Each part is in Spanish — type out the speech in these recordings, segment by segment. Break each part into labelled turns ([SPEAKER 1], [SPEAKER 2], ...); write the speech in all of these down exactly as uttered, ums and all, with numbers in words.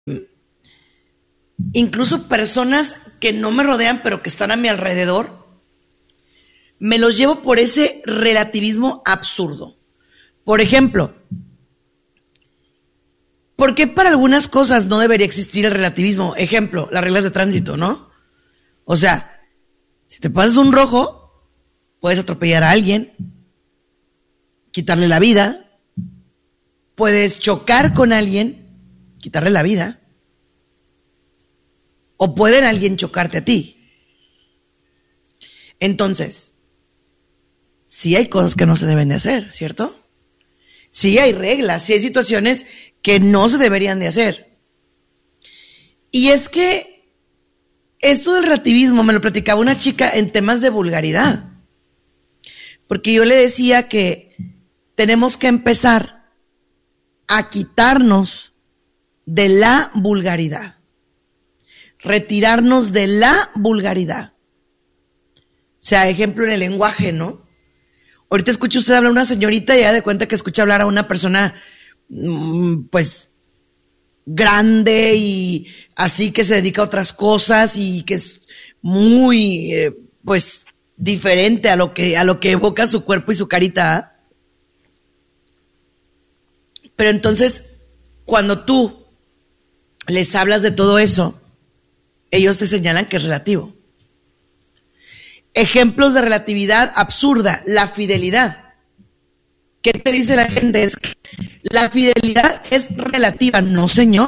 [SPEAKER 1] incluso personas que no me rodean, pero que están a mi alrededor, me los llevo por ese relativismo absurdo. Por ejemplo, ¿por qué para algunas cosas no debería existir el relativismo? Ejemplo, las reglas de tránsito, ¿no? O sea, si te pasas un rojo, puedes atropellar a alguien, quitarle la vida, puedes chocar con alguien, quitarle la vida, o puede alguien chocarte a ti. Entonces, sí hay cosas que no se deben de hacer, ¿cierto? Sí hay reglas, sí hay situaciones que no se deberían de hacer. Y es que esto del relativismo me lo platicaba una chica en temas de vulgaridad. Porque yo le decía que tenemos que empezar a quitarnos de la vulgaridad. Retirarnos de la vulgaridad. O sea, ejemplo en el lenguaje, ¿no? Ahorita escucha usted hablar a una señorita y ya de cuenta que escucha hablar a una persona, pues, grande y así, que se dedica a otras cosas y que es muy, eh, pues, diferente a lo que, a lo que evoca su cuerpo y su carita. Pero entonces, cuando tú les hablas de todo eso, ellos te señalan que es relativo. Ejemplos de relatividad absurda, la fidelidad. ¿Qué te dice la gente? Es que la fidelidad es relativa. No, señor.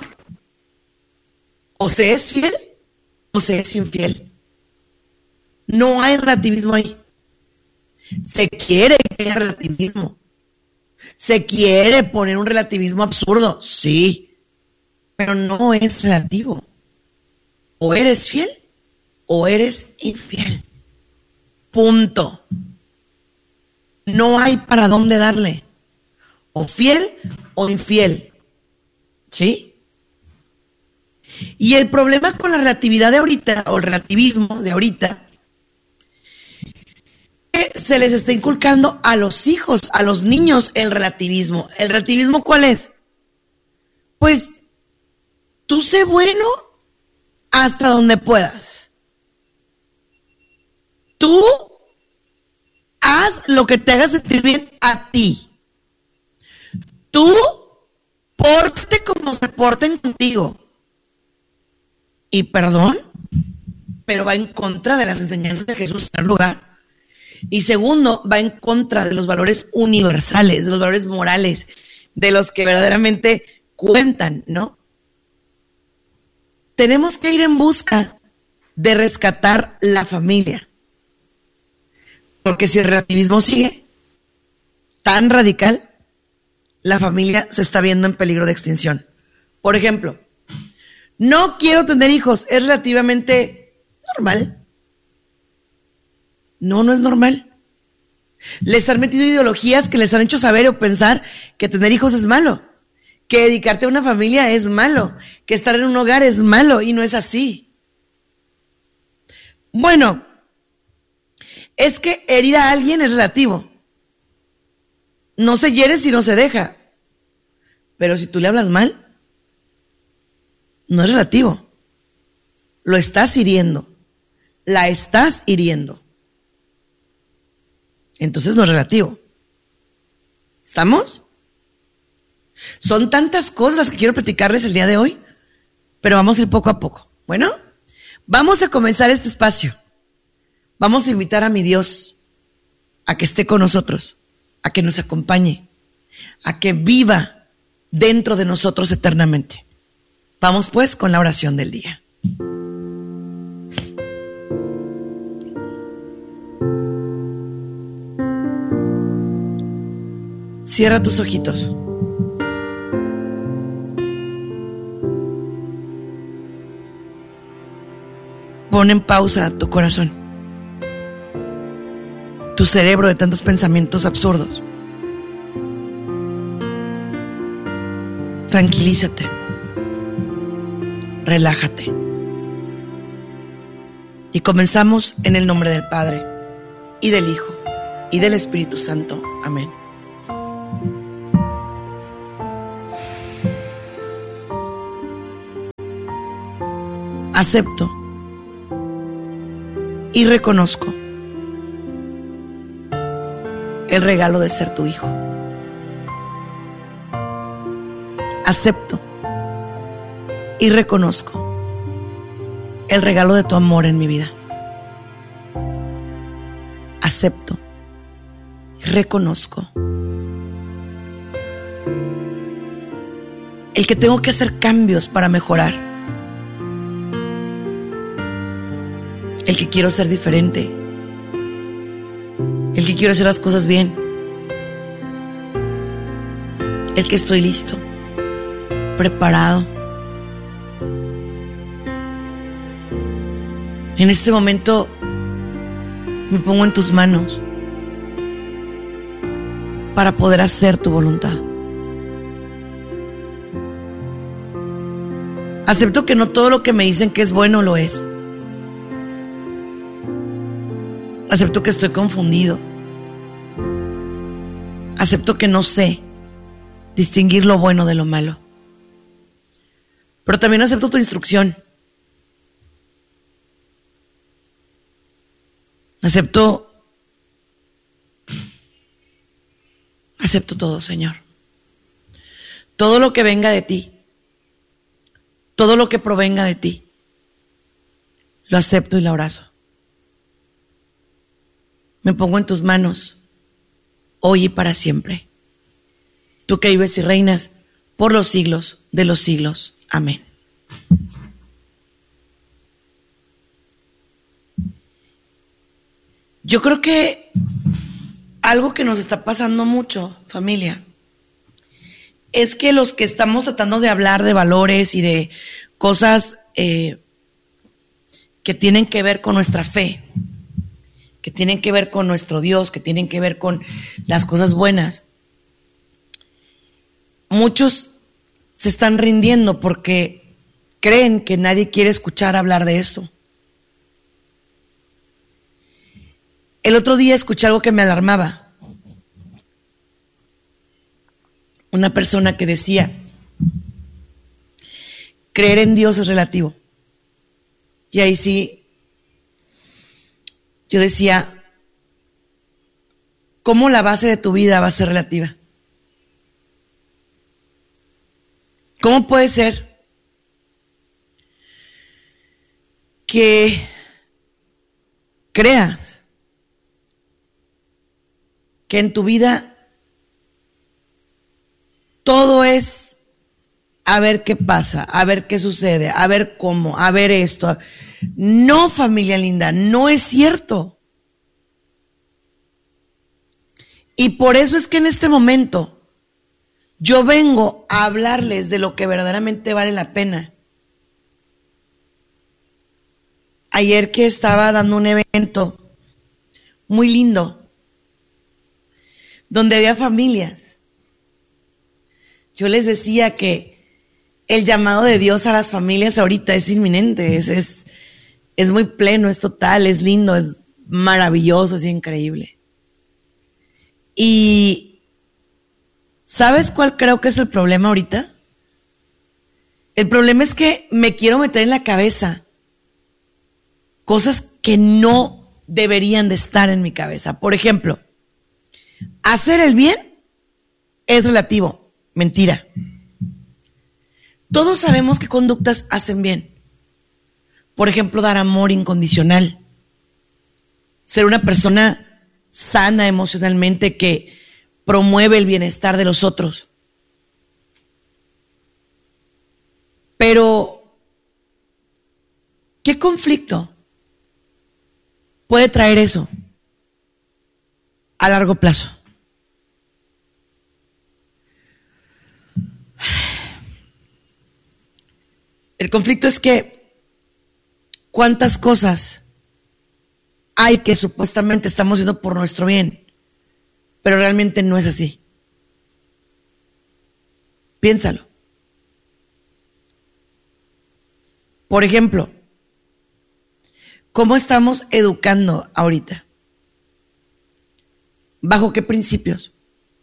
[SPEAKER 1] O se es fiel o se es infiel. No hay relativismo ahí. Se quiere que haya relativismo. Se quiere poner un relativismo absurdo, sí, pero no es relativo. O eres fiel o eres infiel. Punto. No hay para dónde darle. O fiel o infiel. ¿Sí? Y el problema con la relatividad de ahorita, o el relativismo de ahorita, es que se les está inculcando a los hijos, a los niños, el relativismo. ¿El relativismo cuál es? Pues, tú sé bueno hasta donde puedas. Tú haz lo que te haga sentir bien a ti. Tú pórtate como se porten contigo. Y perdón, pero va en contra de las enseñanzas de Jesús en primer lugar. Y segundo, va en contra de los valores universales, de los valores morales, de los que verdaderamente cuentan, ¿no? Tenemos que ir en busca de rescatar la familia. Porque si el relativismo sigue tan radical, la familia se está viendo en peligro de extinción. Por ejemplo, no quiero tener hijos, es relativamente normal. No, no es normal. Les han metido ideologías que les han hecho saber o pensar que tener hijos es malo, que dedicarte a una familia es malo, que estar en un hogar es malo, y no es así. Bueno, es que herir a alguien es relativo. No se hiere si no se deja. Pero si tú le hablas mal, no es relativo. Lo estás hiriendo. La estás hiriendo. Entonces no es relativo. ¿Estamos? Son tantas cosas las que quiero platicarles el día de hoy, pero vamos a ir poco a poco. Bueno, vamos a comenzar este espacio. Vamos a invitar a mi Dios a que esté con nosotros, a que nos acompañe, a que viva dentro de nosotros eternamente. Vamos pues con la oración del día. Cierra tus ojitos. Pon en pausa tu corazón, tu cerebro de tantos pensamientos absurdos. Tranquilízate. Relájate. Y comenzamos en el nombre del Padre, y del Hijo, y del Espíritu Santo. Amén. acepto y reconozco el regalo de ser tu hijo. Acepto y reconozco el regalo de tu amor en mi vida. Acepto y reconozco el que tengo que hacer cambios para mejorar, el que quiero ser diferente, el que quiero hacer las cosas bien, el que estoy listo, preparado. En este momento me pongo en tus manos para poder hacer tu voluntad. Acepto que no todo lo que me dicen que es bueno lo es. Acepto que estoy confundido. Acepto que no sé distinguir lo bueno de lo malo. Pero también acepto tu instrucción. Acepto, acepto todo, Señor. Todo lo que venga de ti, todo lo que provenga de ti, lo acepto y lo abrazo. Me pongo en tus manos, hoy y para siempre. Tú que vives y reinas por los siglos de los siglos. Amén. Yo creo que algo que nos está pasando mucho, familia, es que los que estamos tratando de hablar de valores y de cosas eh, que tienen que ver con nuestra fe, que tienen que ver con nuestro Dios, que tienen que ver con las cosas buenas, muchos se están rindiendo porque creen que nadie quiere escuchar hablar de esto. El otro día escuché algo que me alarmaba. Una persona que decía, creer en Dios es relativo. Y ahí sí, yo decía, ¿cómo la base de tu vida va a ser relativa? ¿Cómo puede ser que creas que en tu vida todo es a ver qué pasa, a ver qué sucede, a ver cómo, a ver esto? No, familia linda, no es cierto. Y por eso es que en este momento yo vengo a hablarles de lo que verdaderamente vale la pena. Ayer que estaba dando un evento muy lindo, donde había familias, yo les decía que el llamado de Dios a las familias ahorita es inminente, es, es, es muy pleno, es total, es lindo, es maravilloso, es increíble. Y ¿sabes cuál creo que es el problema ahorita? El problema es que me quiero meter en la cabeza cosas que no deberían de estar en mi cabeza. Por ejemplo, hacer el bien es relativo. Mentira. Todos sabemos qué conductas hacen bien. Por ejemplo, dar amor incondicional. Ser una persona sana emocionalmente que promueve el bienestar de los otros. Pero, ¿qué conflicto puede traer eso a largo plazo? El conflicto es que cuántas cosas hay que supuestamente estamos haciendo por nuestro bien, pero realmente no es así. Piénsalo. Por ejemplo, ¿cómo estamos educando ahorita? ¿Bajo qué principios?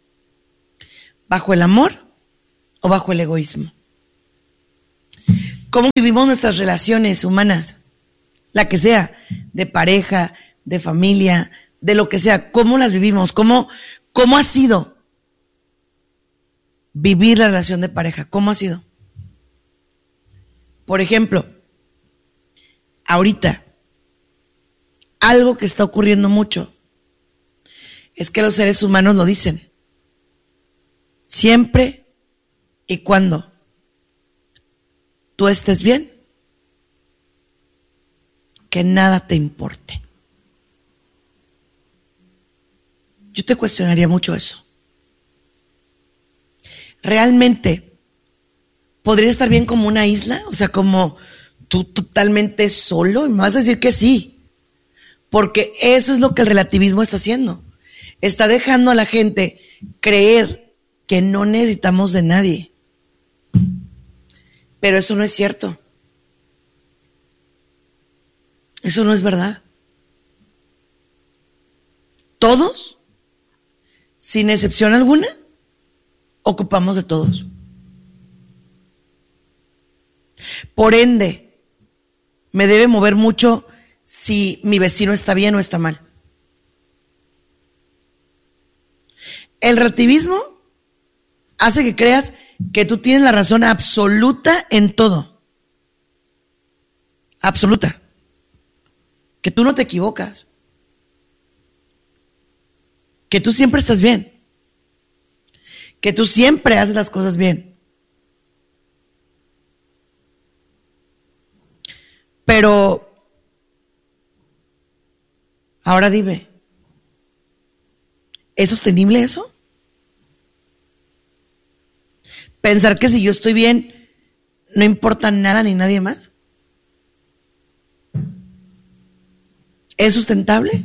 [SPEAKER 1] ¿Bajo el amor o bajo el egoísmo? ¿Cómo vivimos nuestras relaciones humanas? La que sea, de pareja, de familia, de lo que sea. ¿Cómo las vivimos? ¿Cómo, cómo ha sido vivir la relación de pareja? ¿Cómo ha sido? Por ejemplo, ahorita, algo que está ocurriendo mucho es que los seres humanos lo dicen. Siempre y cuando tú estés bien, que nada te importe. Yo te cuestionaría mucho eso. ¿Realmente podría estar bien como una isla? O sea, como tú totalmente solo. Y me vas a decir que sí. Porque eso es lo que el relativismo está haciendo. Está dejando a la gente creer que no necesitamos de nadie. Pero eso no es cierto. Eso no es verdad. Todos, sin excepción alguna, ocupamos de todos. Por ende, me debe mover mucho si mi vecino está bien o está mal. El relativismo hace que creas que tú tienes la razón absoluta en todo. Absoluta. Que tú no te equivocas. Que tú siempre estás bien. Que tú siempre haces las cosas bien. Pero, ahora dime, ¿es sostenible eso? Pensar que si yo estoy bien, no importa nada ni nadie más. ¿Es sustentable?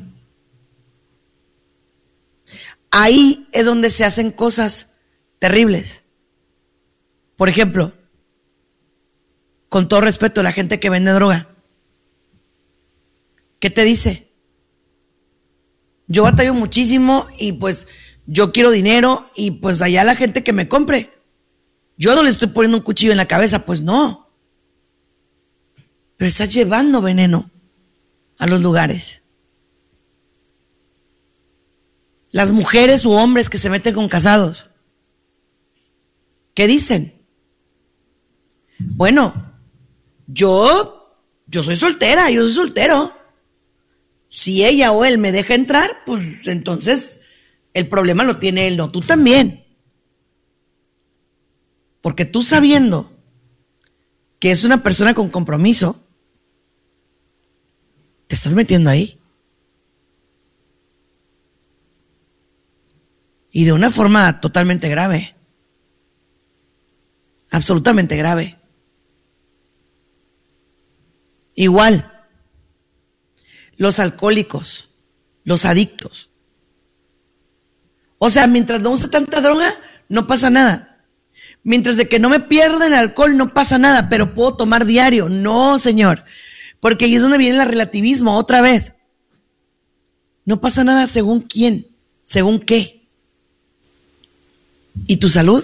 [SPEAKER 1] Ahí es donde se hacen cosas terribles. Por ejemplo, con todo respeto, la gente que vende droga, ¿qué te dice? Yo batallo muchísimo y pues yo quiero dinero y pues allá la gente que me compre. Yo no le estoy poniendo un cuchillo en la cabeza, pues no. Pero estás llevando veneno a los lugares. Las mujeres u hombres que se meten con casados, ¿qué dicen? Bueno, yo, yo soy soltera, yo soy soltero. Si ella o él me deja entrar, pues entonces el problema lo tiene él, no tú también. Porque tú sabiendo que es una persona con compromiso, te estás metiendo ahí. Y de una forma totalmente grave. Absolutamente grave. Igual, los alcohólicos, los adictos. O sea, mientras no use tanta droga, no pasa nada. Mientras de que no me pierda el alcohol, no pasa nada, pero puedo tomar diario. No, señor. Porque ahí es donde viene el relativismo, otra vez. No pasa nada según quién, según qué. ¿Y tu salud?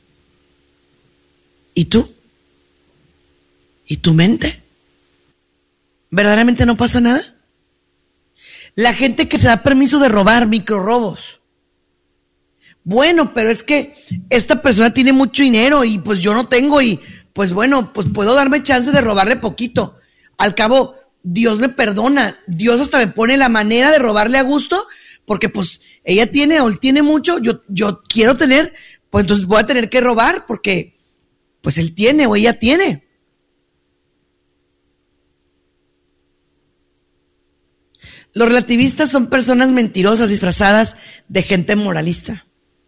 [SPEAKER 1] ¿Y tú? ¿Y tu mente? ¿Verdaderamente no pasa nada? La gente que se da permiso de robar, microrrobos. Bueno, pero es que esta persona tiene mucho dinero y pues yo no tengo y pues bueno, pues puedo darme chance de robarle poquito. Al cabo, Dios me perdona, Dios hasta me pone la manera de robarle a gusto, porque pues ella tiene o él tiene mucho, yo, yo quiero tener, pues entonces voy a tener que robar porque pues él tiene o ella tiene. Los relativistas son personas mentirosas disfrazadas de gente moralista.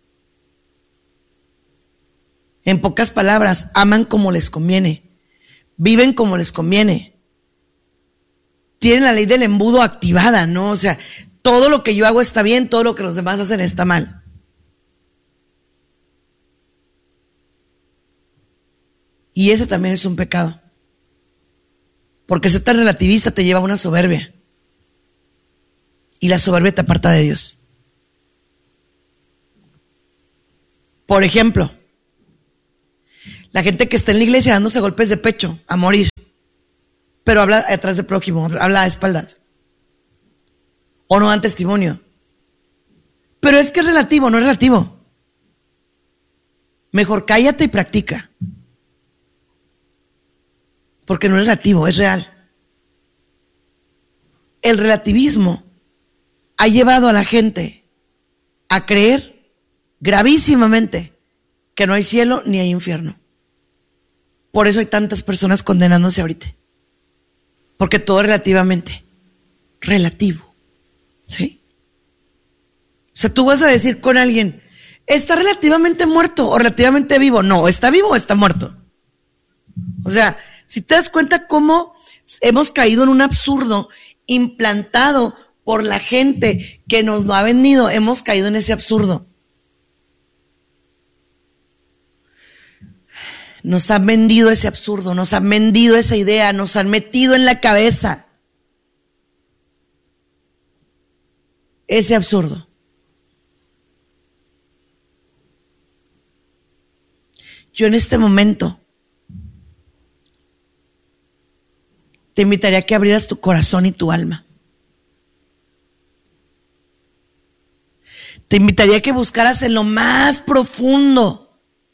[SPEAKER 1] En pocas palabras, aman como les conviene, viven como les conviene. Tienen la ley del embudo activada, ¿no? O sea, todo lo que yo hago está bien, todo lo que los demás hacen está mal. Y ese también es un pecado. Porque ser tan relativista te lleva a una soberbia. Y la soberbia te aparta de Dios. Por ejemplo, La gente que está en la iglesia dándose golpes de pecho a morir, pero habla atrás del prójimo, habla a espaldas. O no dan testimonio. Pero es que es relativo, no es relativo. Mejor cállate y practica. Porque no es relativo, es real. El relativismo ha llevado a la gente a creer gravísimamente que no hay cielo ni hay infierno. Por eso hay tantas personas condenándose ahorita. Porque todo es relativamente relativo. ¿Sí? O sea, tú vas a decir con alguien, ¿está relativamente muerto o relativamente vivo? No, ¿está vivo o está muerto? O sea, si te das cuenta cómo hemos caído en un absurdo implantado por la gente que nos lo ha vendido, hemos caído en ese absurdo. Nos han vendido ese absurdo, nos han vendido esa idea, nos han metido en la cabeza ese absurdo. Yo en este momento te invitaría a que abrieras tu corazón y tu alma. Te invitaría a que buscaras en lo más profundo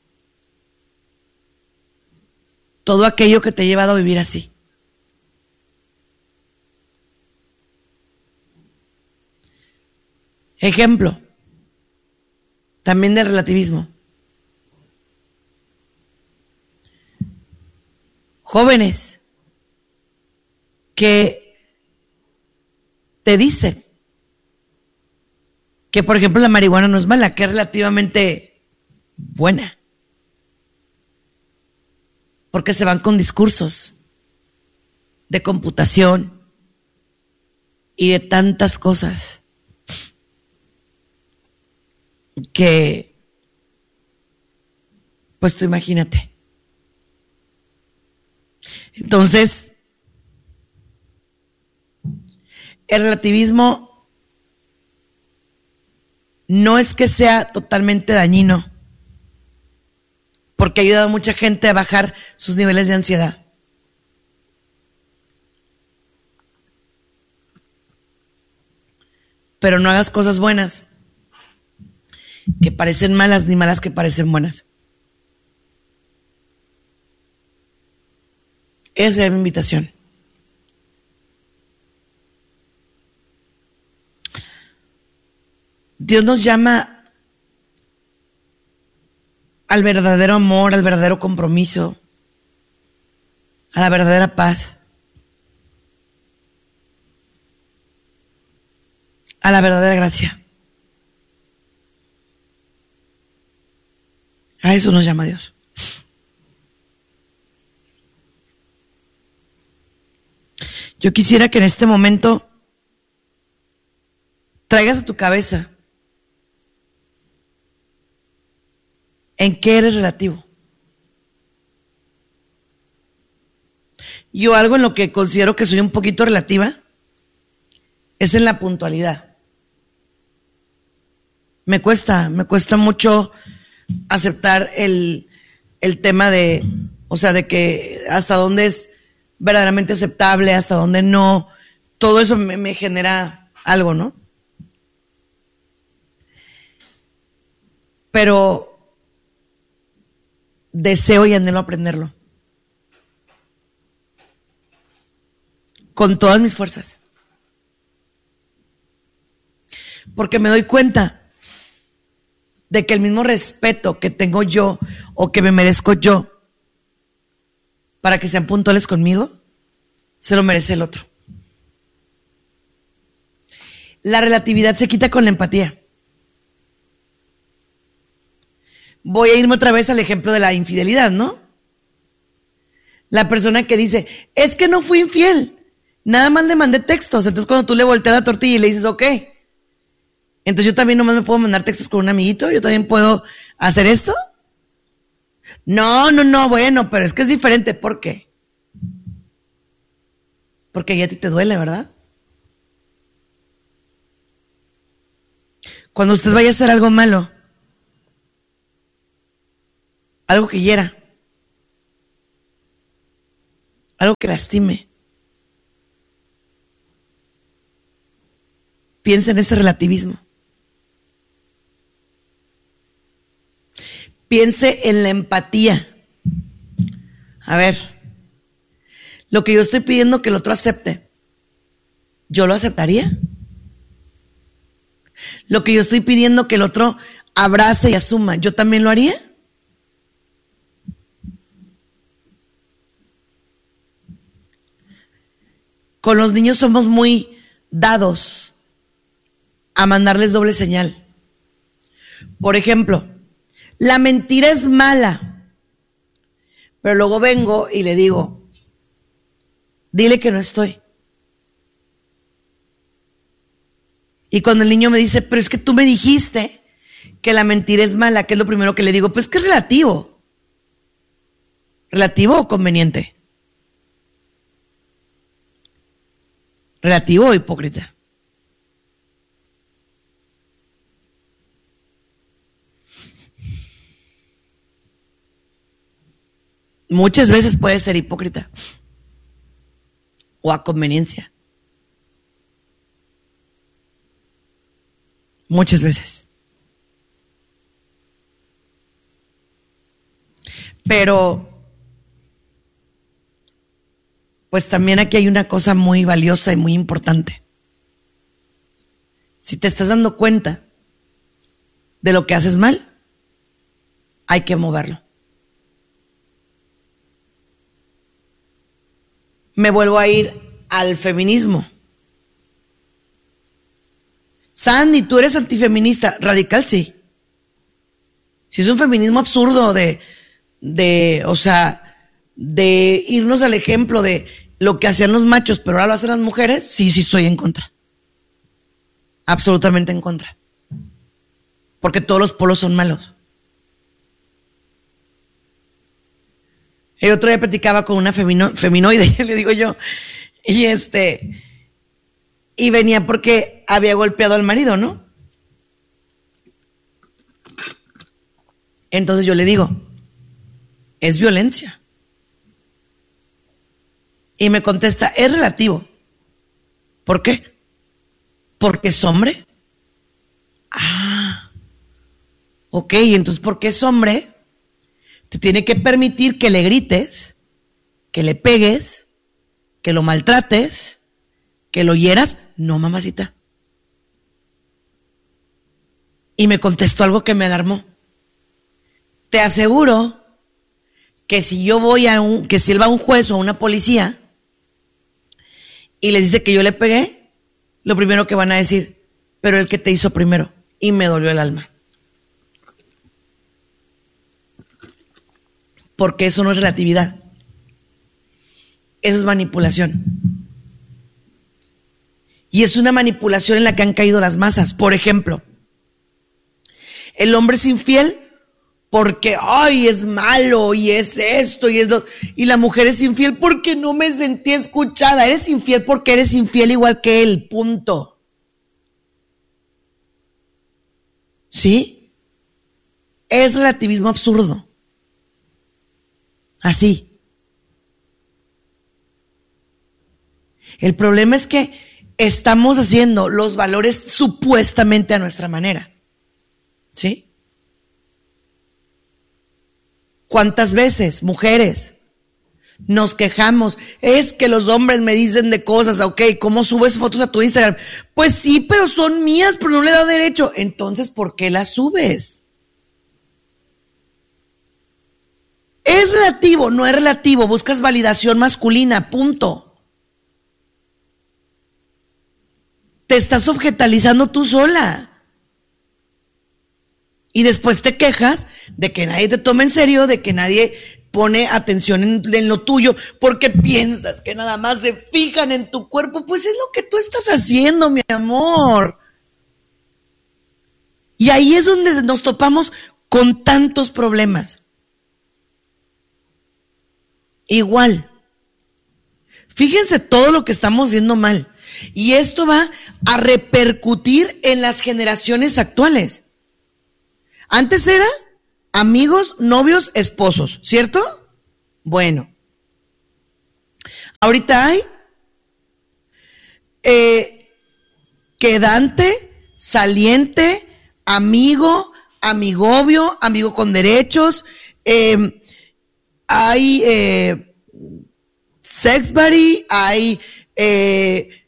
[SPEAKER 1] todo aquello que te ha llevado a vivir así. Ejemplo, también del relativismo. Jóvenes que te dicen que, por ejemplo, la marihuana no es mala, que es relativamente buena. Porque se van con discursos de computación y de tantas cosas que, pues tú imagínate. Entonces, el relativismo no es que sea totalmente dañino, porque ha ayudado a mucha gente a bajar sus niveles de ansiedad. Pero no hagas cosas buenas que parecen malas, ni malas que parecen buenas. Esa es mi invitación. Dios nos llama al verdadero amor, al verdadero compromiso, a la verdadera paz, a la verdadera gracia. A eso nos llama Dios. Yo quisiera que en este momento traigas a tu cabeza en qué eres relativo. Yo algo en lo que considero que soy un poquito relativa es en la puntualidad. Me cuesta, me cuesta mucho aceptar el, el tema de, o sea, de que hasta dónde es verdaderamente aceptable, hasta dónde no. Todo eso me, me genera algo, ¿no? Pero deseo y anhelo aprenderlo. Con todas mis fuerzas. Porque me doy cuenta de que el mismo respeto que tengo yo o que me merezco yo para que sean puntuales conmigo, se lo merece el otro. La relatividad se quita con la empatía. Voy a irme otra vez al ejemplo de la infidelidad, ¿no? La persona que dice, es que no fui infiel, nada más le mandé textos. Entonces cuando tú le volteas la tortilla y le dices, ok, entonces yo también nomás me puedo mandar textos con un amiguito, yo también puedo hacer esto. No, no, no, bueno, pero es que es diferente. ¿Por qué? Porque ya a ti te duele, ¿verdad? Cuando usted vaya a hacer algo malo, algo que hiera, algo que lastime. Piensa en ese relativismo. Piense en la empatía. A ver, lo que yo estoy pidiendo que el otro acepte, ¿yo lo aceptaría? Lo que yo estoy pidiendo que el otro abrace y asuma, ¿yo también lo haría? Con los niños somos muy dados a mandarles doble señal. Por ejemplo, la mentira es mala, pero luego vengo y le digo, dile que no estoy. Y cuando el niño me dice, pero es que tú me dijiste que la mentira es mala, ¿qué es lo primero que le digo? Pues que es relativo. ¿Relativo o conveniente? ¿Relativo o hipócrita? Muchas veces puede ser hipócrita o a conveniencia. Muchas veces. Pero, pues también aquí hay una cosa muy valiosa y muy importante. Si te estás dando cuenta de lo que haces mal, hay que moverlo. Me vuelvo a ir al feminismo. Sandy, tú eres antifeminista. Radical, sí. Si es un feminismo absurdo de, de, o sea, de irnos al ejemplo de lo que hacían los machos, pero ahora lo hacen las mujeres, sí, sí estoy en contra. Absolutamente en contra. Porque todos los polos son malos. El otro día platicaba con una femino, feminoide, le digo yo, y este, y venía porque había golpeado al marido, ¿no? Entonces yo le digo, es violencia. Y me contesta, es relativo. ¿Por qué? ¿Porque es hombre? Ah, ok, entonces porque es hombre, te tiene que permitir que le grites, que le pegues, que lo maltrates, que lo hieras. No, mamacita. Y me contestó algo que me alarmó. Te aseguro que si yo voy a un, que si él va a un juez o a una policía y les dice que yo le pegué, lo primero que van a decir, pero el que te hizo primero. Y me dolió el alma. Porque eso no es relatividad. Eso es manipulación. Y es una manipulación en la que han caído las masas. Por ejemplo, el hombre es infiel porque, ay, es malo y es esto y es lo... Y la mujer es infiel porque no me sentí escuchada. Eres infiel porque eres infiel igual que él, punto. ¿Sí? Es relativismo absurdo. Así. El problema es que estamos haciendo los valores supuestamente a nuestra manera. ¿Sí? ¿Cuántas veces, mujeres, nos quejamos? Es que los hombres me dicen de cosas, ok, ¿cómo subes fotos a tu Instagram? Pues sí, pero son mías, pero no le da derecho. Entonces, ¿por qué las subes? Es relativo, no es relativo, buscas validación masculina, punto. Te estás objetalizando tú sola. Y después te quejas de que nadie te toma en serio, de que nadie pone atención en, en lo tuyo, porque piensas que nada más se fijan en tu cuerpo. Pues es lo que tú estás haciendo, mi amor. Y ahí es donde nos topamos con tantos problemas. Igual. Fíjense todo lo que estamos haciendo mal. Y esto va a repercutir en las generaciones actuales. Antes era amigos, novios, esposos, ¿cierto? Bueno. Ahorita hay eh, quedante, saliente, amigo, amigobio, amigo con derechos, eh, hay eh, sex buddy, hay, eh,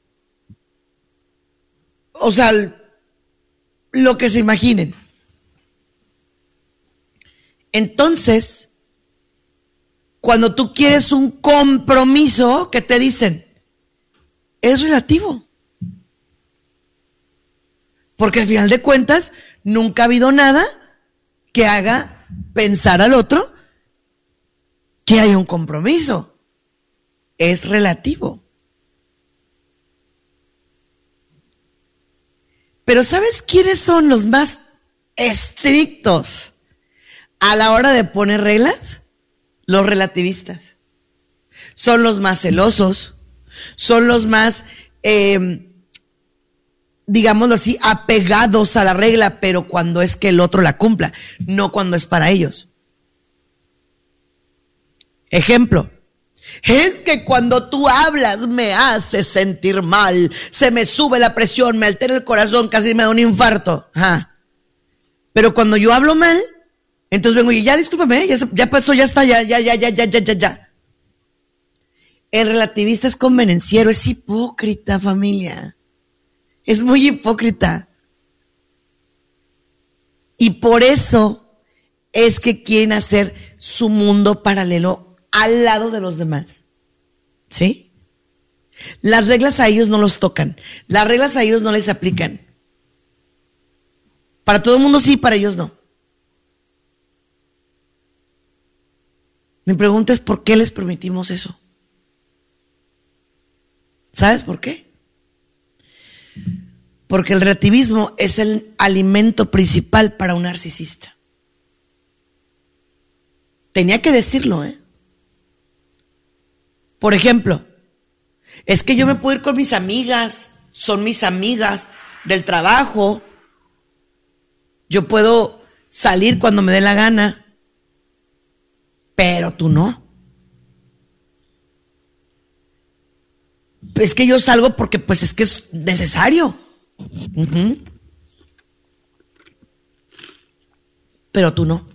[SPEAKER 1] o sea, lo que se imaginen. Entonces, cuando tú quieres un compromiso, ¿qué te dicen? Es relativo. Porque al final de cuentas, nunca ha habido nada que haga pensar al otro que hay un compromiso. Es relativo. Pero ¿sabes quiénes son los más estrictos a la hora de poner reglas? Los relativistas. Son los más celosos, son los más, eh, digámoslo así, apegados a la regla, pero cuando es que el otro la cumpla, no cuando es para ellos. Ejemplo, es que cuando tú hablas me hace sentir mal, se me sube la presión, me altera el corazón, casi me da un infarto. Ajá. Pero cuando yo hablo mal, entonces vengo y ya discúlpame, ya, ya pasó, ya está, ya, ya, ya, ya, ya, ya, ya, ya. El relativista es convenenciero, es hipócrita, familia. Es muy hipócrita. Y por eso es que quieren hacer su mundo paralelo al lado de los demás. ¿Sí? Las reglas a ellos no los tocan. Las reglas a ellos no les aplican. Para todo el mundo sí, para ellos no. Mi pregunta es ¿por qué les permitimos eso? ¿Sabes por qué? Porque el relativismo es el alimento principal para un narcisista. Tenía que decirlo, ¿eh? Por ejemplo, es que yo me puedo ir con mis amigas, son mis amigas del trabajo, yo puedo salir cuando me dé la gana, pero tú no. Es que yo salgo porque pues es que es necesario. Uh-huh. Pero tú no.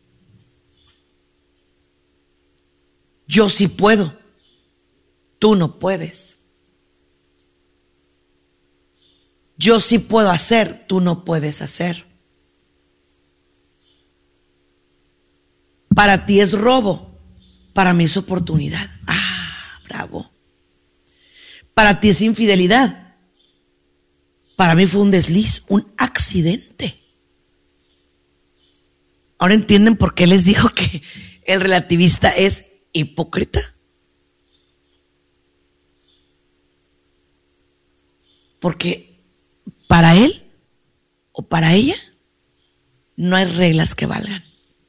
[SPEAKER 1] Yo sí puedo. Tú no puedes. Yo sí puedo hacer, tú no puedes hacer. Para ti es robo, para mí es oportunidad. Ah, bravo. Para ti es infidelidad, para mí fue un desliz, un accidente. ¿Ahora entienden por qué les digo que el relativista es hipócrita? Porque para él o para ella no hay reglas que valgan.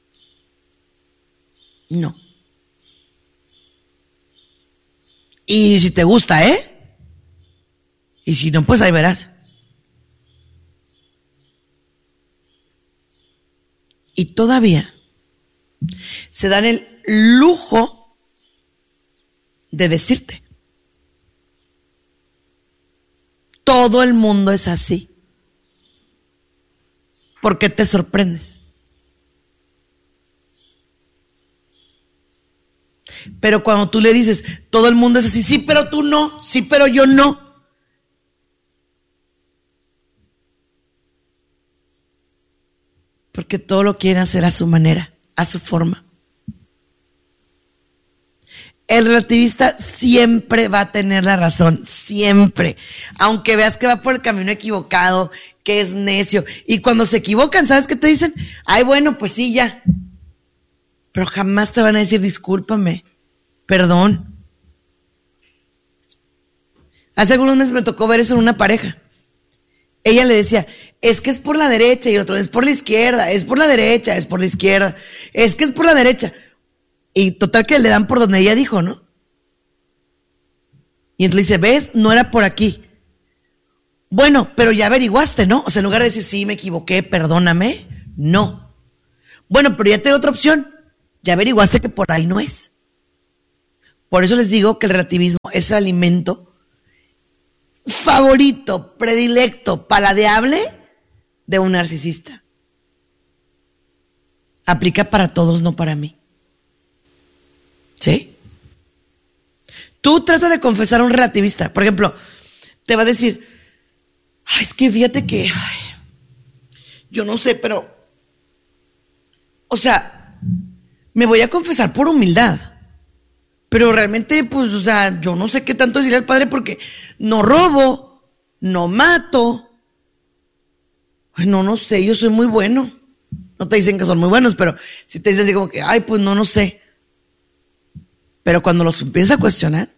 [SPEAKER 1] No. Y si te gusta, ¿eh? Y si no, pues ahí verás. Y todavía se dan el lujo de decirte: todo el mundo es así. ¿Por qué te sorprendes? Pero cuando tú le dices, todo el mundo es así, sí, pero tú no, sí, pero yo no. Porque todo lo quieren hacer a su manera, a su forma. El relativista siempre va a tener la razón, siempre. Aunque veas que va por el camino equivocado, que es necio. Y cuando se equivocan, ¿sabes qué te dicen? Ay, bueno, pues sí, ya. Pero jamás te van a decir, discúlpame, perdón. Hace algunos meses me tocó ver eso en una pareja. Ella le decía, es que es por la derecha, y el otro, es por la izquierda, es por la derecha, es por la izquierda, es que es por la derecha. Y total que le dan por donde ella dijo, ¿no? Y entonces dice, ¿ves? No era por aquí. Bueno, pero ya averiguaste, ¿no? O sea, en lugar de decir, sí, me equivoqué, perdóname, no. Bueno, pero ya te doy otra opción. Ya averiguaste que por ahí no es. Por eso les digo que el relativismo es el alimento favorito, predilecto, paladeable de un narcisista. Aplica para todos, no para mí. ¿Sí? Tú trata de confesar a un relativista. Por ejemplo, te va a decir, ay, es que fíjate que, ay, yo no sé, pero, o sea, me voy a confesar por humildad. Pero realmente, pues, o sea, yo no sé qué tanto decirle al padre porque no robo, no mato. Ay, no, no sé, yo soy muy bueno. No te dicen que son muy buenos, pero si te dicen así como que, ay, pues no, no sé. Pero cuando los empiezas a cuestionar,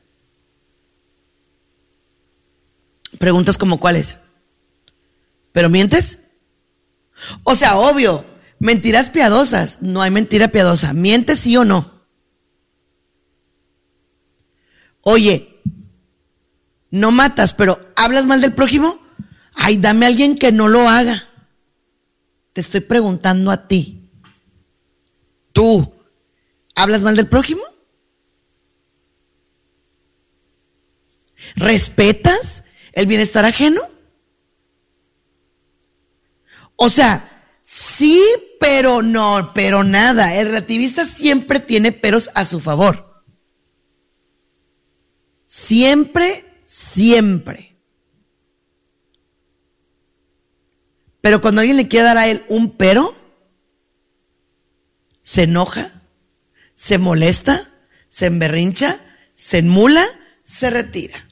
[SPEAKER 1] preguntas como cuáles. ¿Pero mientes? O sea, obvio, mentiras piadosas. No hay mentira piadosa. ¿Mientes sí o no? Oye, no matas, pero ¿hablas mal del prójimo? Ay, dame a alguien que no lo haga. Te estoy preguntando a ti. ¿Tú hablas mal del prójimo? ¿Respetas el bienestar ajeno? O sea, sí, pero no, pero nada. El relativista siempre tiene peros a su favor. Siempre, siempre. Pero cuando alguien le quiere dar a él un pero, se enoja, se molesta, se emberrincha, se enmula, se retira.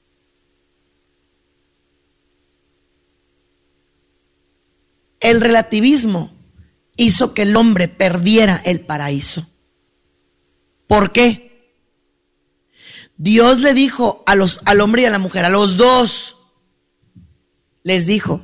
[SPEAKER 1] El relativismo hizo que el hombre perdiera el paraíso. ¿Por qué? Dios le dijo a los, al hombre y a la mujer, a los dos, les dijo,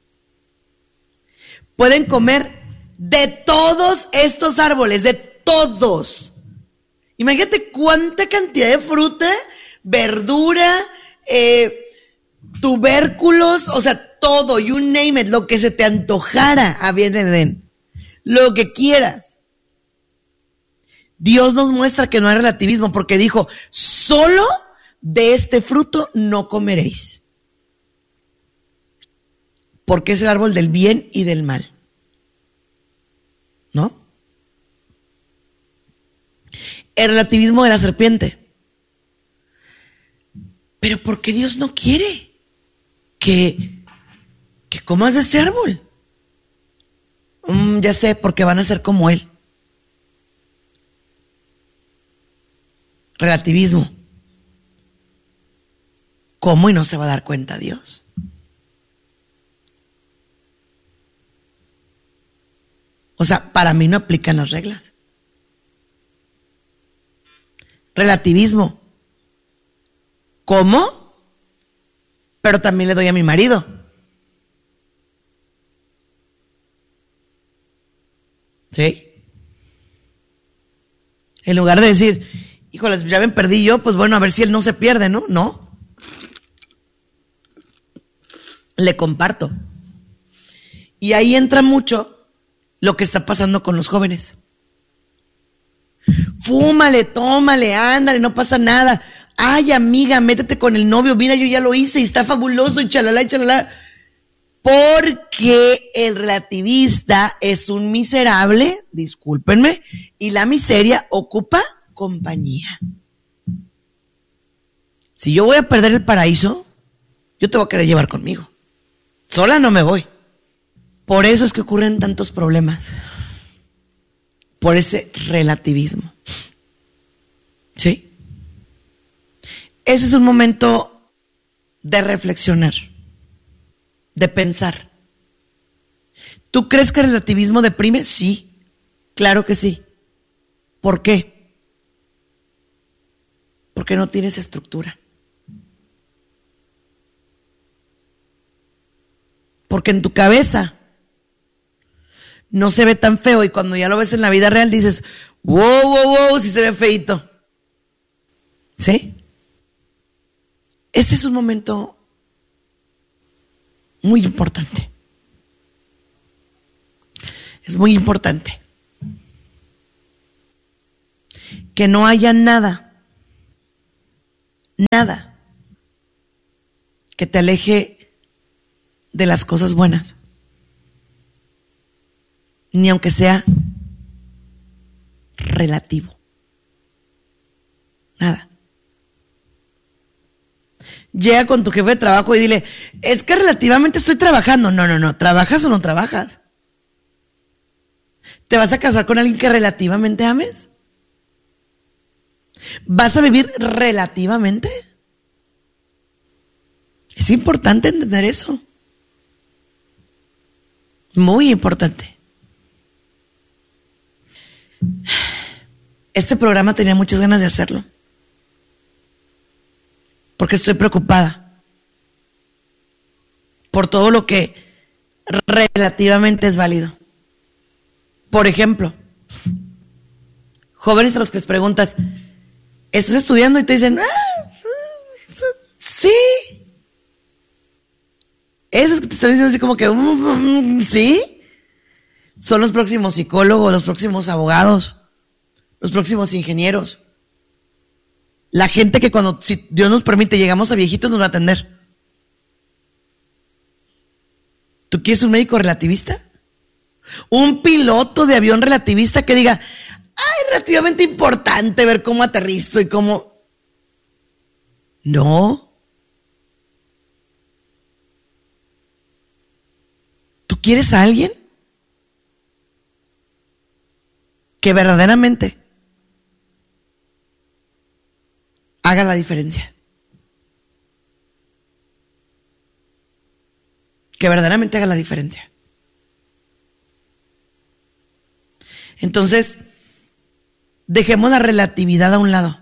[SPEAKER 1] pueden comer de todos estos árboles, de todos. Imagínate cuánta cantidad de fruta, verdura, eh, tubérculos, o sea, todo, you name it, lo que se te antojara había en el Edén. Lo que quieras. Dios nos muestra que no hay relativismo porque dijo, solo de este fruto no comeréis. Porque es el árbol del bien y del mal. ¿No? El relativismo de la serpiente. Pero ¿por qué Dios no quiere que, que comas de este árbol? Mm, ya sé, porque van a ser como Él. Relativismo. ¿Cómo y no se va a dar cuenta Dios? O sea, para mí no aplican las reglas. Relativismo. ¿Cómo? Pero también le doy a mi marido. ¿Sí? En lugar de decir, híjoles, ya me perdí yo, pues bueno, a ver si él no se pierde, ¿no? No. Le comparto. Y ahí entra mucho lo que está pasando con los jóvenes. Fúmale, tómale, ándale, no pasa nada. Ay, amiga, métete con el novio, mira, yo ya lo hice y está fabuloso, y chalala, y chalala. Porque el relativista es un miserable, discúlpenme, y la miseria ocupa compañía. Si yo voy a perder el paraíso, yo te voy a querer llevar conmigo. Sola no me voy. Por eso es que ocurren tantos problemas. Por ese relativismo. ¿Sí? Ese es un momento de reflexionar, de pensar. ¿Tú crees que el relativismo deprime? Sí, claro que sí. ¿Por qué? Porque no tienes estructura. Porque en tu cabeza no se ve tan feo y cuando ya lo ves en la vida real dices, wow, wow, wow, sí se ve feíto. ¿Sí? Este es un momento muy importante. Es muy importante que no haya nada nada que te aleje de las cosas buenas, ni aunque sea relativo. Nada. Llega con tu jefe de trabajo y dile, es que relativamente estoy trabajando. No, no, no, ¿trabajas o no trabajas? ¿Te vas a casar con alguien que relativamente ames? ¿Vas a vivir relativamente? Es importante entender eso. Muy importante. Este programa tenía muchas ganas de hacerlo. Porque estoy preocupada por todo lo que relativamente es válido. Por ejemplo, jóvenes a los que les preguntas, ¿estás estudiando? Y te dicen, ah, sí. Esos que te están diciendo así como que, mm, sí. Son los próximos psicólogos, los próximos abogados, los próximos ingenieros. La gente que cuando, si Dios nos permite, llegamos a viejitos, nos va a atender. ¿Tú quieres un médico relativista? Un piloto de avión relativista que diga, ay, relativamente importante ver cómo aterrizo y cómo... No. ¿Tú quieres a alguien que verdaderamente haga la diferencia? Que verdaderamente haga la diferencia. Entonces, dejemos la relatividad a un lado.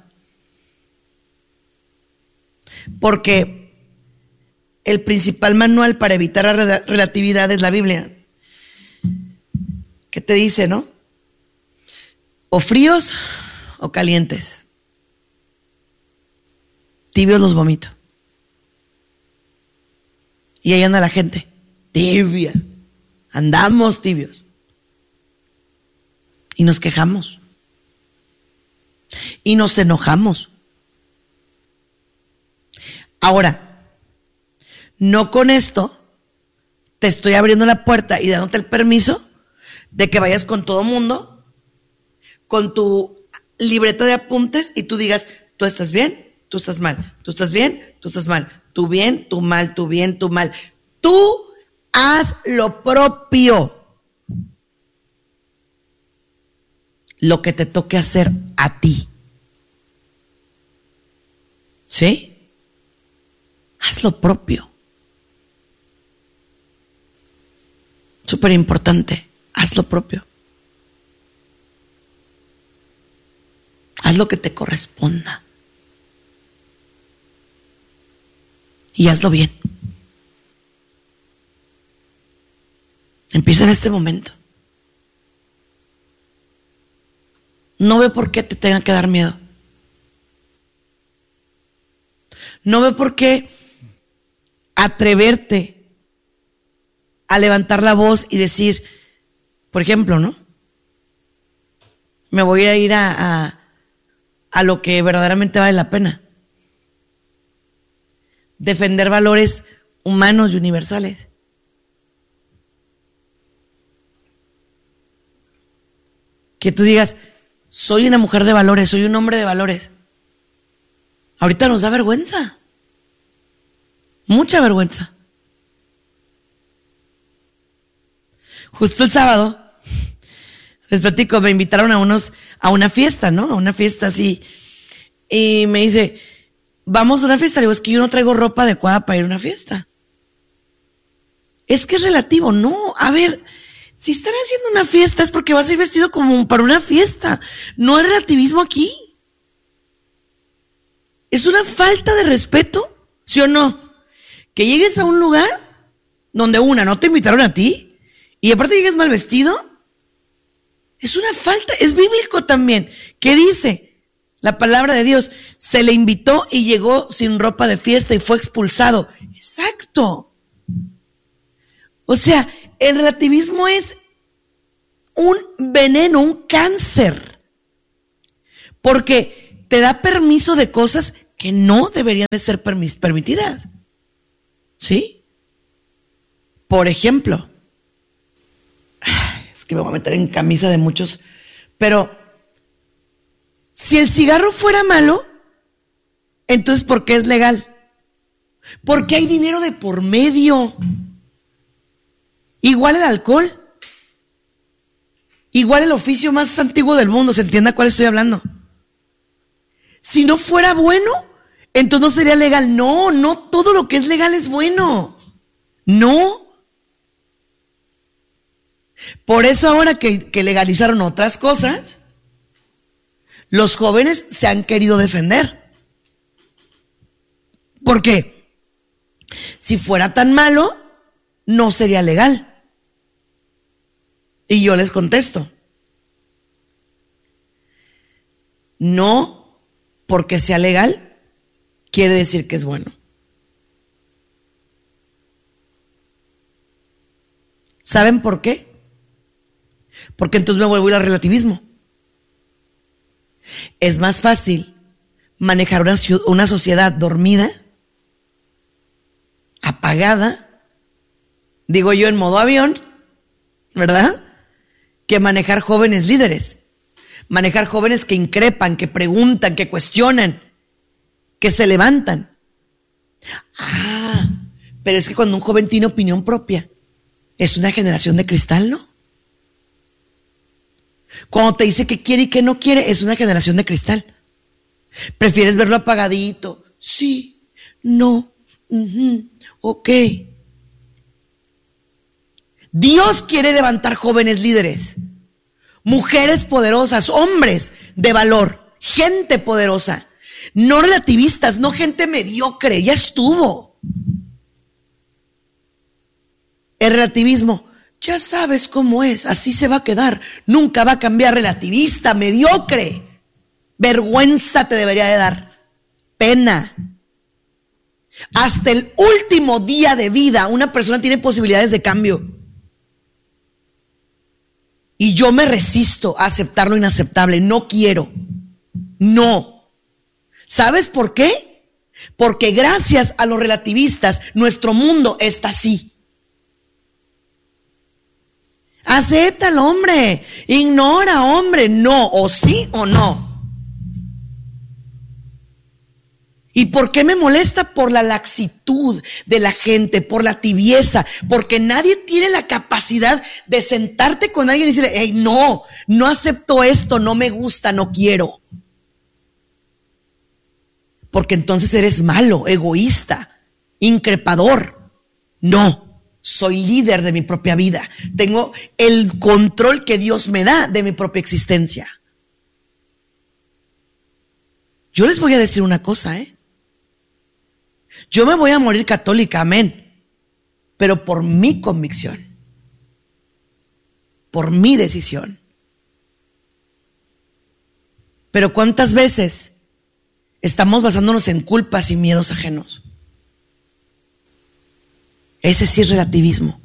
[SPEAKER 1] Porque el principal manual para evitar la relatividad es la Biblia. ¿Qué te dice, no? O fríos o calientes. Tibios los vomito. Y ahí anda la gente, tibia. Andamos tibios. Y nos quejamos. Y nos enojamos. Ahora, no con esto te estoy abriendo la puerta y dándote el permiso de que vayas con todo mundo, con tu libreta de apuntes y tú digas, tú estás bien, tú estás mal, tú estás bien, tú estás mal, tú bien, tú mal, tú bien, tú mal. Tú haz lo propio. Lo que te toque hacer a ti. ¿Sí? Haz lo propio. Súper importante. Haz lo propio. Haz lo que te corresponda. Y hazlo bien. Empieza en este momento. No ve por qué te tenga que dar miedo. No ve por qué atreverte a levantar la voz y decir, por ejemplo, ¿no? Me voy a ir a, a, a lo que verdaderamente vale la pena. Defender valores humanos y universales. Que tú digas, soy una mujer de valores, soy un hombre de valores. Ahorita nos da vergüenza. Mucha vergüenza. Justo el sábado, les platico, me invitaron a unos, a una fiesta, ¿no? A una fiesta así. Y me dice, vamos a una fiesta. Le digo, es que yo no traigo ropa adecuada para ir a una fiesta. Es que es relativo. No, a ver, si están haciendo una fiesta es porque vas a ir vestido como para una fiesta. No hay relativismo aquí. Es una falta de respeto, ¿sí o no? Que llegues a un lugar donde una, no te invitaron a ti y aparte llegues mal vestido. Es una falta, es bíblico también. ¿Qué dice? La palabra de Dios, se le invitó y llegó sin ropa de fiesta y fue expulsado. Exacto. O sea, el relativismo es un veneno, un cáncer. Porque te da permiso de cosas que no deberían de ser permis- permitidas. ¿Sí? Por ejemplo, es que me voy a meter en camisa de muchos, pero si el cigarro fuera malo, entonces ¿por qué es legal? Porque hay dinero de por medio. Igual el alcohol. Igual el oficio más antiguo del mundo, ¿se entiende a cuál estoy hablando? Si no fuera bueno, entonces no sería legal. No, no todo lo que es legal es bueno. No. Por eso ahora que, que legalizaron otras cosas, los jóvenes se han querido defender. ¿Por qué? Si fuera tan malo, no sería legal. Y yo les contesto, no porque sea legal quiere decir que es bueno. ¿Saben por qué? Porque entonces me vuelvo a ir al relativismo. Es más fácil manejar una, una sociedad dormida, apagada, digo yo en modo avión, ¿verdad? Que manejar jóvenes líderes, manejar jóvenes que increpan, que preguntan, que cuestionan, que se levantan. Ah, pero es que cuando un joven tiene opinión propia, es una generación de cristal, ¿no? Cuando te dice que quiere y que no quiere, es una generación de cristal. ¿Prefieres verlo apagadito? Sí, no, uh-huh, ok. Dios quiere levantar jóvenes líderes, mujeres poderosas, hombres de valor, gente poderosa, no relativistas, no gente mediocre, ya estuvo. El relativismo, ya sabes cómo es, así se va a quedar, nunca va a cambiar. Relativista, mediocre, vergüenza te debería de dar, pena. Hasta el último día de vida una persona tiene posibilidades de cambio. Y yo me resisto a aceptar lo inaceptable, no quiero, no. ¿Sabes por qué? Porque gracias a los relativistas nuestro mundo está así. Acéptalo, hombre, ignora, hombre, no, o sí o no. ¿Y por qué me molesta? Por la laxitud de la gente, por la tibieza, porque nadie tiene la capacidad de sentarte con alguien y decirle, hey, no, no acepto esto, no me gusta, no quiero. Porque entonces eres malo, egoísta, increpador. No, soy líder de mi propia vida. Tengo el control que Dios me da de mi propia existencia. Yo les voy a decir una cosa, ¿eh? Yo me voy a morir católica, amén, pero por mi convicción, por mi decisión. Pero ¿cuántas veces estamos basándonos en culpas y miedos ajenos? Ese sí es relativismo.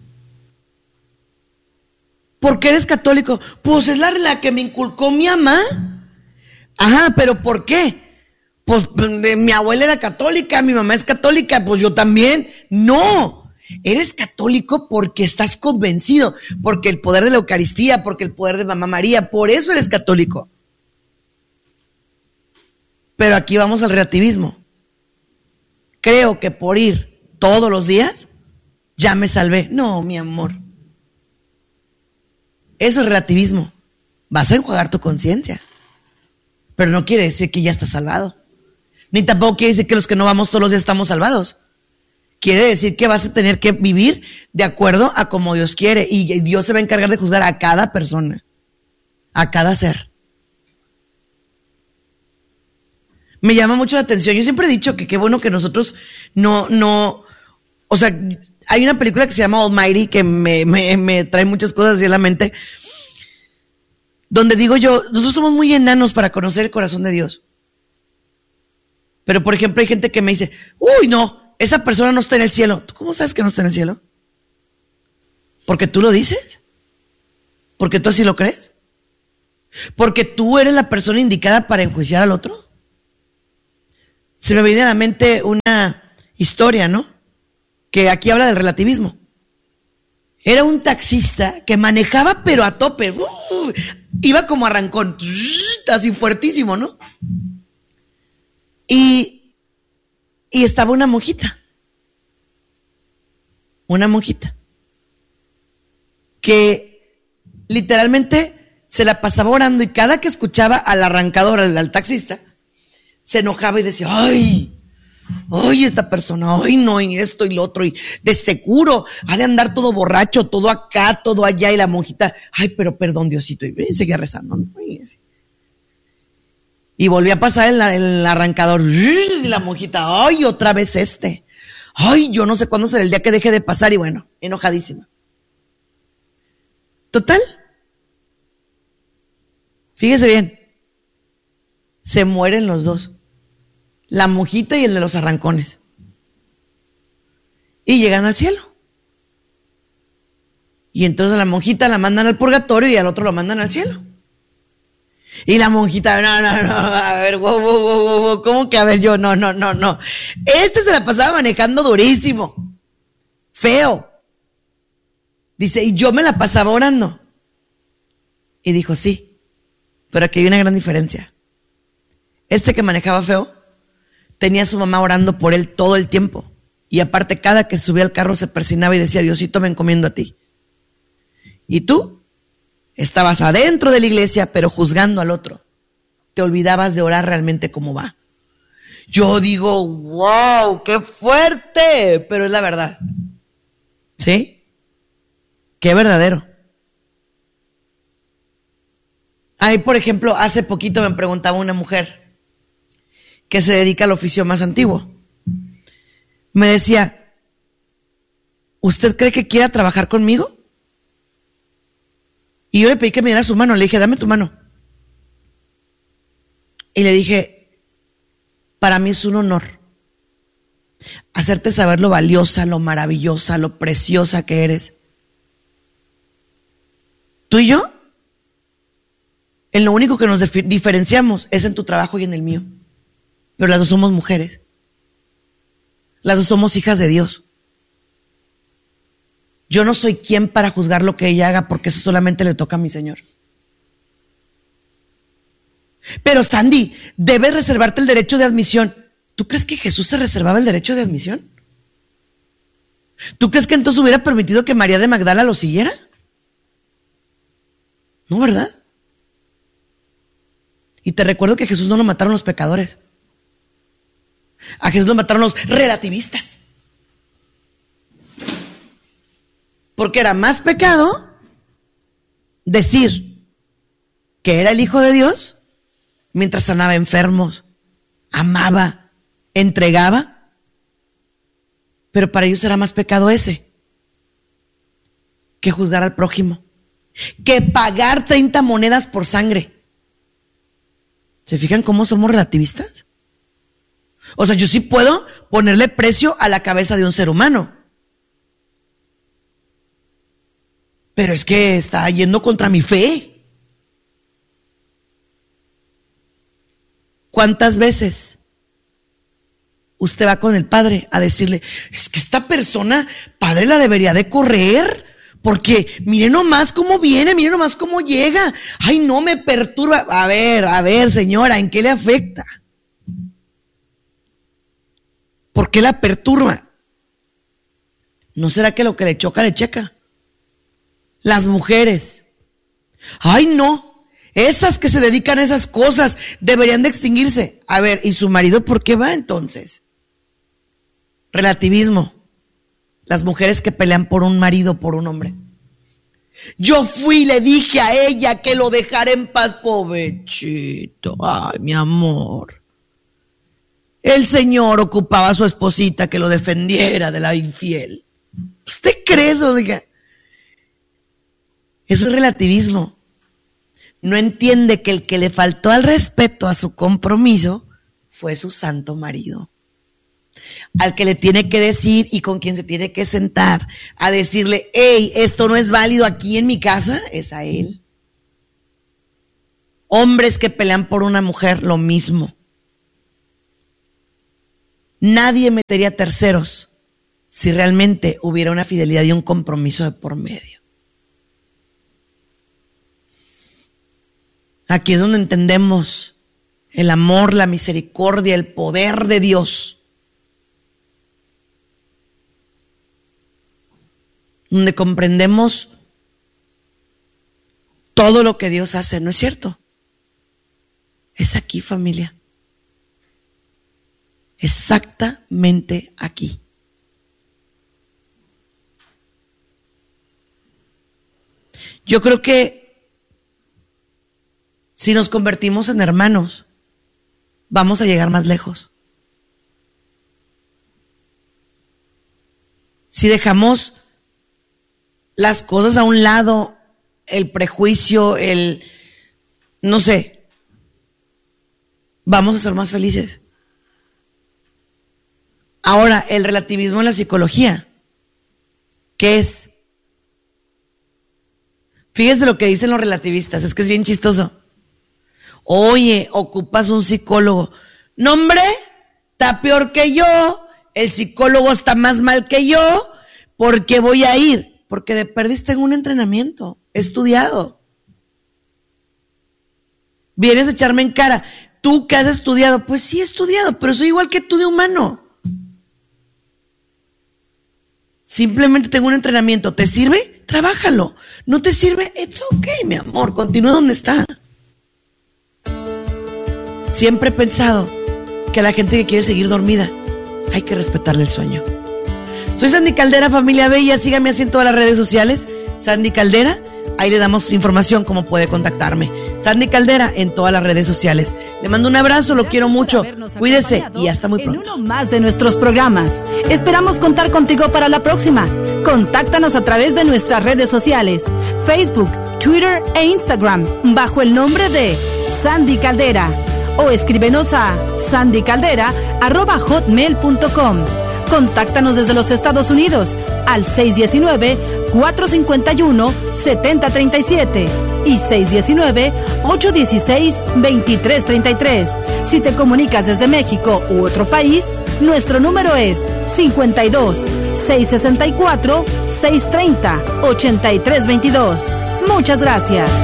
[SPEAKER 1] ¿Por qué eres católico? Pues es la, la que me inculcó mi mamá. Ajá, pero ¿por qué? Pues mi abuela era católica, mi mamá es católica, pues yo también. No, eres católico porque estás convencido, porque el poder de la Eucaristía, porque el poder de Mamá María, por eso eres católico. Pero aquí vamos al relativismo. Creo que por ir todos los días ya me salvé. No, mi amor. Eso es relativismo. Vas a enjuagar tu conciencia, pero no quiere decir que ya estás salvado. Ni tampoco quiere decir que los que no vamos todos los días estamos salvados. Quiere decir que vas a tener que vivir de acuerdo a como Dios quiere. Y Dios se va a encargar de juzgar a cada persona, a cada ser. Me llama mucho la atención. Yo siempre he dicho que qué bueno que nosotros no, no, o sea, hay una película que se llama Almighty que me, me, me trae muchas cosas así a la mente, donde digo yo, nosotros somos muy enanos para conocer el corazón de Dios. Pero, por ejemplo, hay gente que me dice, uy, no, esa persona no está en el cielo. ¿Tú cómo sabes que no está en el cielo? ¿Porque tú lo dices? ¿Porque tú así lo crees? ¿Porque tú eres la persona indicada para enjuiciar al otro? se me viene a la mente una historia, ¿no? Que aquí habla del relativismo. Era un taxista que manejaba pero a tope. Uh, iba como arrancón, así fuertísimo, ¿no? Y, y estaba una monjita. Una monjita. Que literalmente se la pasaba orando y cada que escuchaba al arrancador, al, al taxista, se enojaba y decía, ¡ay! ¡Ay, esta persona! ¡Ay, no! Y esto y lo otro. Y de seguro ha de andar todo borracho, todo acá, todo allá. Y la monjita, ¡ay, pero perdón, Diosito! Y seguía rezando, ¿no? Y volvía a pasar el, el arrancador. Y la monjita, ¡ay, otra vez este! ¡Ay, yo no sé cuándo será el día que deje de pasar! Y bueno, enojadísima. Total. Fíjese bien. Se mueren los dos. La monjita y el de los arrancones. Y llegan al cielo. Y entonces a la monjita la mandan al purgatorio y al otro lo mandan al cielo. Y la monjita, no, no, no, a ver, wow, wow, wow, wow, ¿cómo que a ver yo? No, no, no, no. Este se la pasaba manejando durísimo. Feo. Dice, y yo me la pasaba orando. Y dijo, sí, pero aquí hay una gran diferencia. Este que manejaba feo, tenía a su mamá orando por él todo el tiempo. Y aparte, cada que subía al carro se persinaba y decía, Diosito, me encomiendo a ti. Y tú estabas adentro de la iglesia, pero juzgando al otro. Te olvidabas de orar realmente cómo va. Yo digo, wow, qué fuerte, pero es la verdad. ¿Sí? Qué verdadero. Ahí, por ejemplo, hace poquito me preguntaba una mujer que se dedica al oficio más antiguo. Me decía, ¿usted cree que quiera trabajar conmigo? Y yo le pedí que me diera su mano, le dije, dame tu mano. Y le dije, para mí es un honor hacerte saber lo valiosa, lo maravillosa, lo preciosa que eres. Tú y yo, en lo único que nos dif- diferenciamos es en tu trabajo y en el mío. Pero las dos somos mujeres. Las dos somos hijas de Dios. Yo no soy quien para juzgar lo que ella haga, porque eso solamente le toca a mi Señor. Pero Sandy, debes reservarte el derecho de admisión. ¿Tú crees que Jesús se reservaba el derecho de admisión? ¿Tú crees que entonces hubiera permitido que María de Magdala lo siguiera? No, ¿verdad? Y te recuerdo que a Jesús no lo mataron los pecadores. A Jesús lo mataron los relativistas. Porque era más pecado decir que era el Hijo de Dios mientras sanaba enfermos, amaba, entregaba. Pero para ellos era más pecado ese que juzgar al prójimo, que pagar treinta monedas por sangre. ¿Se fijan cómo somos relativistas? O sea, yo sí puedo ponerle precio a la cabeza de un ser humano. Pero es que está yendo contra mi fe. ¿Cuántas veces usted va con el padre a decirle, es que esta persona, padre, la debería de correr? Porque mire nomás cómo viene, mire nomás cómo llega. Ay, no, me perturba. A ver, a ver, señora, ¿en qué le afecta? ¿Por qué la perturba? ¿No será que lo que le choca, le checa? Las mujeres. Ay, no. Esas que se dedican a esas cosas deberían de extinguirse. A ver, ¿y su marido por qué va entonces? Relativismo. Las mujeres que pelean por un marido, por un hombre. Yo fui y le dije a ella que lo dejara en paz, pobrecito. Ay, mi amor. El Señor ocupaba a su esposita que lo defendiera de la infiel. ¿Usted cree eso? Oiga? Eso es relativismo. No entiende que el que le faltó al respeto a su compromiso fue su santo marido. Al que le tiene que decir y con quien se tiene que sentar a decirle, hey, esto no es válido aquí en mi casa, es a él. Hombres que pelean por una mujer, lo mismo. Nadie metería terceros si realmente hubiera una fidelidad y un compromiso de por medio. Aquí es donde entendemos el amor, la misericordia, el poder de Dios. Donde comprendemos todo lo que Dios hace, ¿no es cierto? Es aquí, familia. Exactamente aquí. Yo creo que si nos convertimos en hermanos, vamos a llegar más lejos. Si dejamos las cosas a un lado, el prejuicio, el, no sé, vamos a ser más felices. Ahora, el relativismo en la psicología, ¿qué es? Fíjese lo que dicen los relativistas, es que es bien chistoso. Oye, ocupas un psicólogo. No, hombre, está peor que yo, el psicólogo está más mal que yo, ¿por qué voy a ir? Porque de perdis tengo un entrenamiento, he estudiado. Vienes a echarme en cara, ¿tú qué has estudiado? Pues sí he estudiado, pero soy igual que tú de humano. Simplemente tengo un entrenamiento. ¿Te sirve? Trabájalo. ¿No te sirve? It's okay, mi amor. Continúa donde está. Siempre he pensado que a la gente que quiere seguir dormida hay que respetarle el sueño. Soy Sandy Caldera, familia bella. Síganme así en todas las redes sociales. Sandy Caldera. Ahí le damos información cómo puede contactarme. Sandy Caldera en todas las redes sociales. Le mando un abrazo, lo quiero mucho. Cuídese y hasta muy pronto.
[SPEAKER 2] En uno más de nuestros programas. Esperamos contar contigo para la próxima. Contáctanos a través de nuestras redes sociales, Facebook, Twitter e Instagram, bajo el nombre de Sandy Caldera. O escríbenos a sandycaldera arroba hotmail punto com. Contáctanos desde los Estados Unidos al seis uno nueve, cuatro cinco uno, siete cero tres siete y seis uno nueve, ocho uno seis, dos tres tres tres. Si te comunicas desde México u otro país, nuestro número es cincuenta y dos, seiscientos sesenta y cuatro, seiscientos treinta, ochenta y tres veintidós. Muchas gracias.